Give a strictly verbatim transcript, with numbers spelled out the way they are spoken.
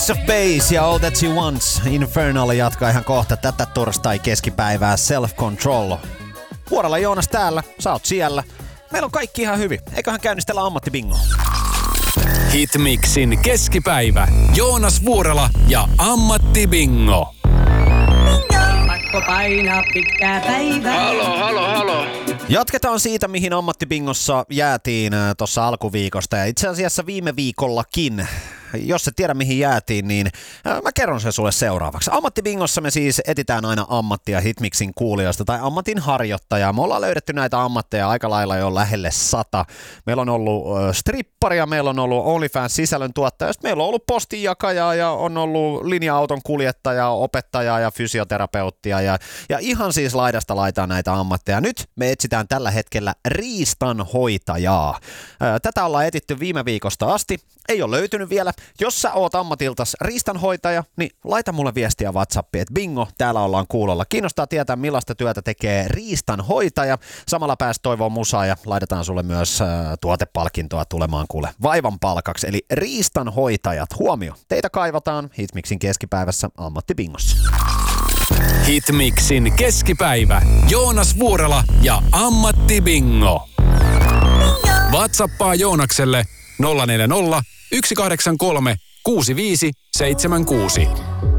of Bass ja All That She Wants. Infernal jatkaa ihan kohta tätä torstai-keskipäivää. Self Control. Vuorella Joonas täällä, sä oot siellä. Meillä on kaikki ihan hyvin. Eiköhän käynnistellä ammattibingo. Hitmixin keskipäivä. Joonas Vuorela ja ammattibingo. Pakko painaa pitkää päivää. Halo, halo, halo. Jatketaan siitä, mihin ammattibingossa jäätiin tuossa alkuviikosta ja itse asiassa viime viikollakin. Jos et tiedä mihin jäätiin, niin mä kerron sen sulle seuraavaksi. Ammattibingossa me siis etitään aina ammattia Hitmixin kuulijoista tai ammatin harjoittajaa. Me ollaan löydetty näitä ammatteja aika lailla jo lähelle sata. Meillä on ollut stripparia, meillä on ollut OnlyFans sisällöntuottaja, meillä on ollut postinjakajaa ja on ollut linja-auton kuljettajaa, opettajaa ja fysioterapeuttia ja, ja ihan siis laidasta laitaan näitä ammatteja. Nyt me etsitään tällä hetkellä riistanhoitajaa. Tätä ollaan etitty viime viikosta asti. Ei ole löytynyt vielä. Jos sä oot ammatiltas riistanhoitaja, niin laita mulle viestiä WhatsAppiin, että bingo, täällä ollaan kuulolla. Kiinnostaa tietää, millaista työtä tekee riistanhoitaja. Samalla pääst toivoo musaa ja laitetaan sulle myös äh, tuotepalkintoa tulemaan kuule vaivan palkaksi. Eli riistanhoitajat, huomio, teitä kaivataan Hitmixin keskipäivässä ammattibingossa. Hitmixin keskipäivä. Joonas Vuorela ja ammattibingo. WhatsAppaa Joonakselle nolla neljä nolla, yksi kahdeksan kolme, kuusi viisi seitsemän kuusi.